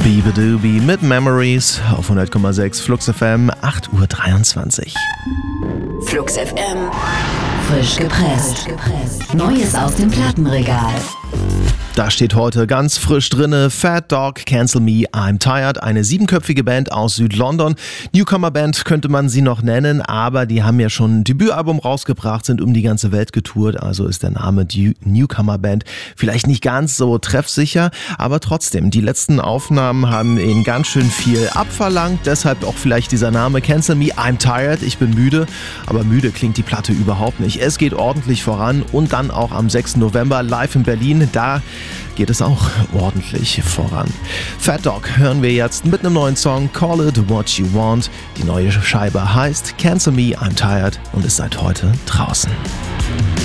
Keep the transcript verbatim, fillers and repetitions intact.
Beabadoobie mit Memories auf hundert Komma sechs Flux F M, acht Uhr dreiundzwanzig. Flux F M, frisch gepresst. Neues aus dem Plattenregal. Da steht heute ganz frisch drinne Fat Dog, Cancel Me, I'm Tired, eine siebenköpfige Band aus Südlondon. Newcomer-Band könnte man sie noch nennen, aber die haben ja schon ein Debütalbum rausgebracht, sind um die ganze Welt getourt, also ist der Name die Newcomer-Band vielleicht nicht ganz so treffsicher, aber trotzdem, die letzten Aufnahmen haben ihnen ganz schön viel abverlangt, deshalb auch vielleicht dieser Name Cancel Me, I'm Tired, ich bin müde, aber müde klingt die Platte überhaupt nicht. Es geht ordentlich voran und dann auch am sechsten November live in Berlin, da geht es auch ordentlich voran. Fat Dog hören wir jetzt mit einem neuen Song, Call It What You Want. Die neue Scheibe heißt Cancel Me, I'm Tired und ist seit heute draußen.